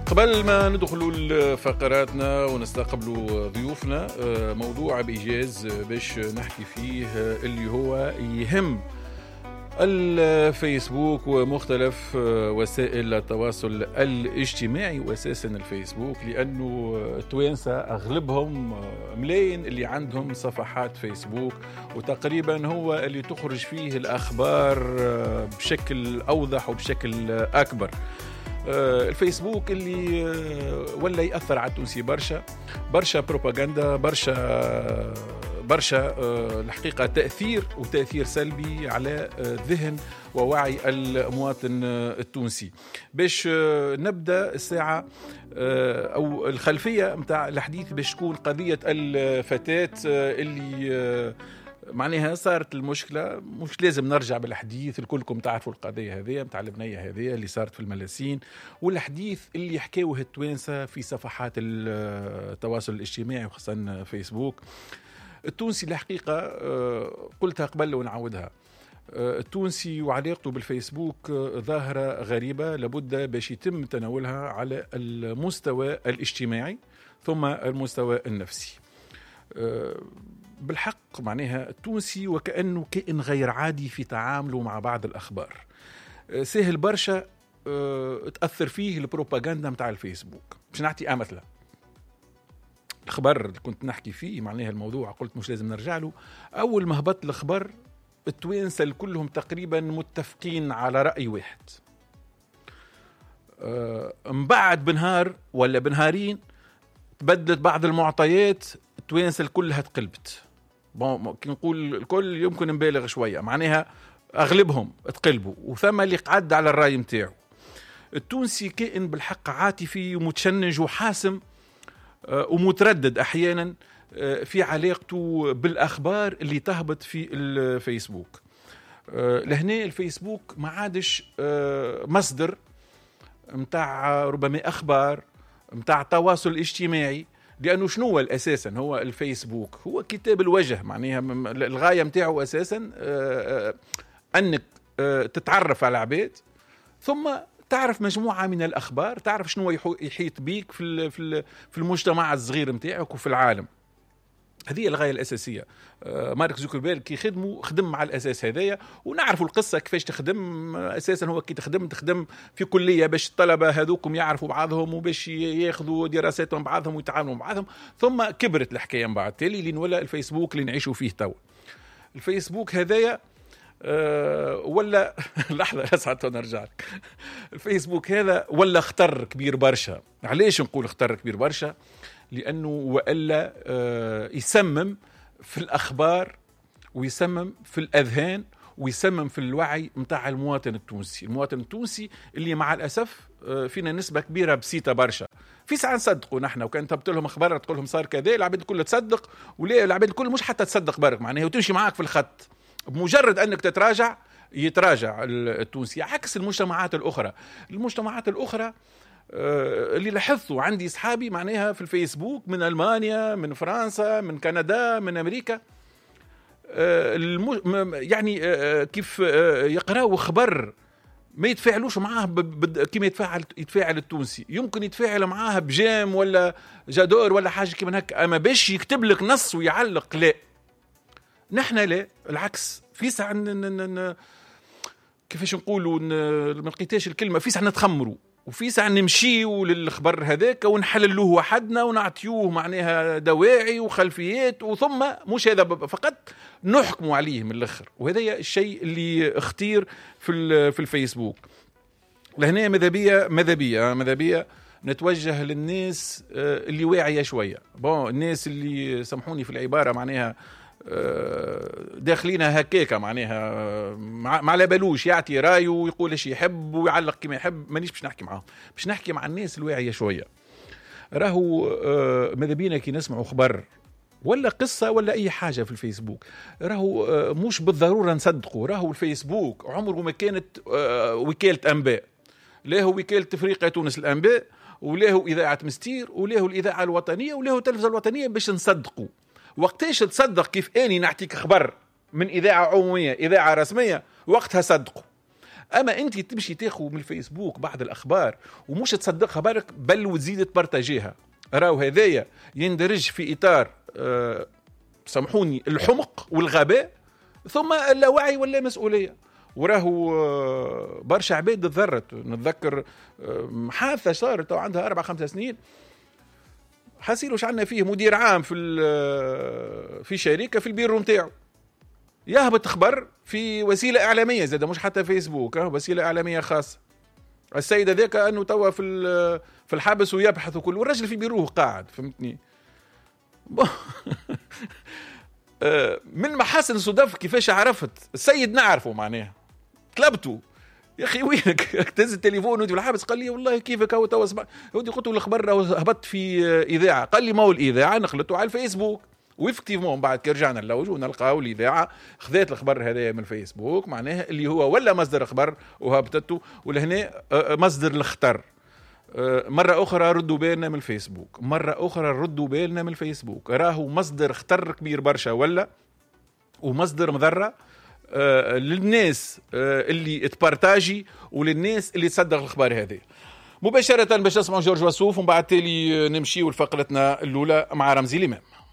قبل ما ندخلوا لفقراتنا ونستقبلوا ضيوفنا، موضوع بإيجاز باش نحكي فيه اللي هو يهم الفيسبوك ومختلف وسائل التواصل الاجتماعي، وأساسا الفيسبوك، لأنه التوانسة أغلبهم ملايين اللي عندهم صفحات فيسبوك، وتقريبا هو اللي تخرج فيه الأخبار بشكل أوضح وبشكل أكبر. الفيسبوك اللي ولا يأثر على التونسي برشا بروباغندا، برشا الحقيقة تأثير سلبي على ذهن ووعي المواطن التونسي. باش نبدأ الساعة أو الخلفية متاع الحديث باش تكون قضية الفتاة اللي معناها صارت المشكلة. مش لازم نرجع بالحديث، الكلكم تعرفوا القضية هذه متاع البنية هذه اللي صارت في الملاسين، والحديث اللي حكاوه التوانسة في صفحات التواصل الاجتماعي وخاصة فيسبوك. التونسي الحقيقة قلتها قبل ونعودها، التونسي وعلاقته بالفيسبوك ظاهرة غريبة لابد باش يتم تناولها على المستوى الاجتماعي ثم المستوى النفسي. بالحق معناها التونسي وكأنه كائن غير عادي في تعامله مع بعض الأخبار. سهل برشا تأثر فيه البروباغندا متاع الفيسبوك. مش نعطي مثلا الخبر اللي كنت نحكي فيه، معناها الموضوع قلت مش لازم نرجع له. أول ما هبط الخبر التوانسة كلهم تقريبا متفقين على رأي واحد. مبعد بنهار ولا بنهارين تبدلت بعض المعطيات، التوانسة كلها تقلبت. نقول الكل يمكن نبالغ شوية، معناها أغلبهم تقلبوا، وثم اللي قعد على الرأي متاعه. التونسي كائن بالحق عاطفي ومتشنج وحاسم ومتردد أحيانا في علاقته بالأخبار اللي تهبط في الفيسبوك. لهنا الفيسبوك ما عادش مصدر متاع ربما أخبار متاع تواصل اجتماعي، لأنه شنو الأساسا هو الفيسبوك؟ هو كتاب الوجه، معناها الغاية متاعه أساسا أنك تتعرف على العباد، ثم تعرف مجموعة من الأخبار، تعرف شنو يحيط بيك في المجتمع الصغير متاعك وفي العالم. هذه الغاية الأساسية. مارك زوكربيرغ كي خدم مع الأساس هذايا، ونعرفوا القصة كيفاش تخدم. أساسا هو كي تخدم في كلية باش الطلبة هذوكم يعرفوا بعضهم وباش ياخذوا دراساتهم بعضهم ويتعاملوا بعضهم، ثم كبرت الحكاية من بعد تالي اللي نولى الفيسبوك اللي نعيشوا فيه توا. الفيسبوك هذايا ولا لحظة لسعة نرجع لك. الفيسبوك هذا ولا خطر كبير برشا. علاش نقول خطر كبير برشا؟ لأنه وإلا يسمم في الأخبار ويسمم في الأذهان ويسمم في الوعي متاع المواطن التونسي اللي مع الأسف فينا نسبة كبيرة بسيطة برشا. في ساعة نصدقوا نحن، وكان تبت لهم أخبار تقول لهم صار كذا، العباد الكل تصدق، ولا العباد الكل مش حتى تصدق برك، معناها وتمشي معاك في الخط بمجرد أنك يتراجع التونسي، عكس المجتمعات الأخرى اللي لاحظته عندي أصحابي معناها في الفيسبوك من ألمانيا، من فرنسا، من كندا، من أمريكا، يعني كيف يقرأوا خبر ما يتفاعلوش معاه كما يتفاعل التونسي. يمكن يتفاعل معاه بجام ولا جادور ولا حاجة كما هكا، أما باش يكتب لك نص ويعلق لا. نحن لا، العكس. في ساعة كيفاش نقولوا ما لقيتاش الكلمة، في ساعة نتخمروا، وفي ساعة نمشيوا للخبر هذاك ونحللوه وحدنا ونعطيوه معناها دواعي وخلفيات، وثم مش هذا فقط نحكموا عليه من الآخر. وهذا الشيء اللي اختير في الفيسبوك. لهنا ماذا نتوجه للناس اللي واعية شوية، الناس اللي سامحوني في العبارة معناها داخلين هكاكا، معناها ما لا بالوش يعطي رايه ويقول ايش يحب ويعلق كما يحب. مانيش باش نحكي معهم، باش نحكي مع الناس الواعيه شويه. راهو ماذا بينا كي نسمعوا خبر ولا قصه ولا اي حاجه في الفيسبوك، راهو مش بالضروره نصدقوا. راهو الفيسبوك عمره ما كانت وكاله انباء، لا هو وكاله افريقيا تونس الانباء، ولا هو اذاعه مستير، ولا هو الاذاعه الوطنيه، ولا هو التلفزه الوطنيه باش نصدقوا. وقتاش تصدق كيف اني نعطيك خبر من اذاعه عموميه اذاعه رسميه، وقتها صدقوا. اما انت تمشي تاخذ من الفيسبوك بعض الاخبار ومش تصدقها بالك بل وتزيد تبارتاجيها، راهو هذايا يندرج في اطار سامحوني الحمق والغباء ثم اللاوعي ولا مسؤوليه. وراهو برشا عباد تضرت. نتذكر حادثه صارت عندها 4-5 سنين، حاسيلو عندنا فيه مدير عام في شركه في البيرو نتاعو يهبط خبر في وسيله اعلاميه زاد مش حتى فيسبوك، وسيله اعلاميه خاصه. السيد ذاك انه توا في الحبس ويبحث وكل، والرجل في بيروه قاعد، فهمتني. من محاسن صدف كيفاش عرفت السيد نعرفه معناها طلبته يا اخي وينك تهز التليفون وانت في الحبس؟ قال لي والله كيفك هو توا سمع ودي قلت له الخبر هبط في اذاعه. قال لي ما هو الاذاعه نخلطه على الفيسبوك، ويفتيفون بعد كي رجعنا نلوجوا نلقاو الاذاعه خذات الخبر هذايا من الفيسبوك، معناها اللي هو ولا مصدر خبر وهبطته، ولهنا مصدر الخطر. مرة أخرى ردوا بالنا من الفيسبوك، مرة أخرى ردوا بالنا من الفيسبوك، راهو مصدر خطر كبير برشا ولا ومصدر مضرة للناس اللي تبارتاجي وللناس اللي تصدق الأخبار هذه. مباشرة باش نسمع جورج وسوف ومن بعد تالي نمشي لفقرتنا الأولى مع رمزي الإمام.